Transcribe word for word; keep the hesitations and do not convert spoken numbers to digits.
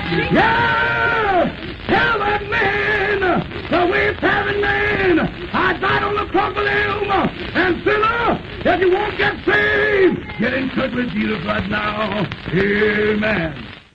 Yeah! Tell that man, the wayfaring man, I died on the cross of him. And sinner, if you won't get saved, get in touch with Jesus right now. Amen.